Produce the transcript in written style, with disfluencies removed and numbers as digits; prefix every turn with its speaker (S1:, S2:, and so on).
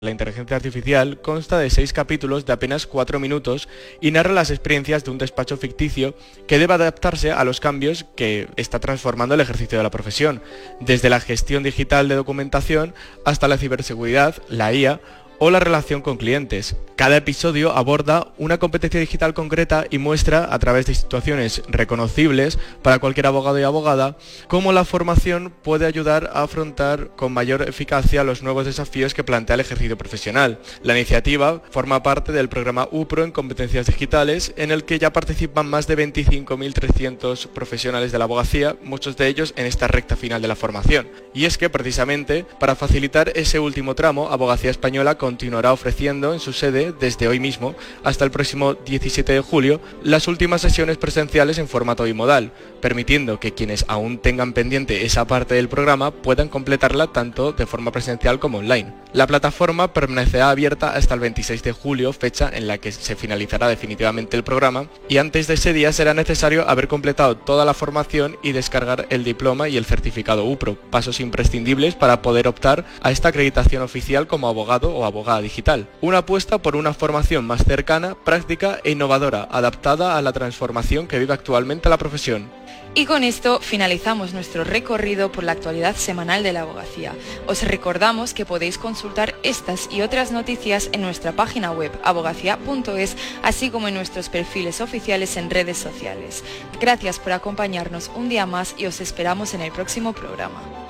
S1: La inteligencia artificial consta de 6 capítulos de apenas 4 minutos y narra las experiencias de un despacho ficticio que debe adaptarse a los cambios que está transformando el ejercicio de la profesión, desde la gestión digital de documentación hasta la ciberseguridad, la IA o la relación con clientes. Cada episodio aborda una competencia digital concreta y muestra, a través de situaciones reconocibles para cualquier abogado y abogada, cómo la formación puede ayudar a afrontar con mayor eficacia los nuevos desafíos que plantea el ejercicio profesional. La iniciativa forma parte del programa UPRO en competencias digitales, en el que ya participan más de 25.300 profesionales de la abogacía, muchos de ellos en esta recta final de la formación. Y es que, precisamente, para facilitar ese último tramo, Abogacía Española continuará ofreciendo en su sede, desde hoy mismo hasta el próximo 17 de julio, las últimas sesiones presenciales en formato bimodal, permitiendo que quienes aún tengan pendiente esa parte del programa puedan completarla tanto de forma presencial como online. La plataforma permanecerá abierta hasta el 26 de julio, fecha en la que se finalizará definitivamente el programa, y antes de ese día será necesario haber completado toda la formación y descargar el diploma y el certificado UPRO, pasos imprescindibles para poder optar a esta acreditación oficial como abogado o abogada digital. Una apuesta por una formación más cercana, práctica e innovadora, adaptada a la transformación que vive actualmente la profesión.
S2: Y con esto finalizamos nuestro recorrido por la actualidad semanal de la abogacía. Os recordamos que podéis consultar estas y otras noticias en nuestra página web abogacía.es, así como en nuestros perfiles oficiales en redes sociales. Gracias por acompañarnos un día más y os esperamos en el próximo programa.